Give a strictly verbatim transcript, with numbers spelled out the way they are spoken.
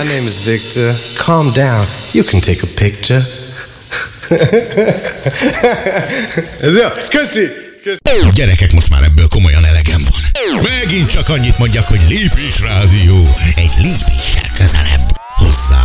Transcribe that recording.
name is Victor. Calm down. You can take a picture. Ez jó. Köszi. Köszi. Gyerekek, most már ebből komolyan elegem van. Megint csak annyit mondjak, hogy Lépés Rádió. Egy lépéssel közelebb hozzá.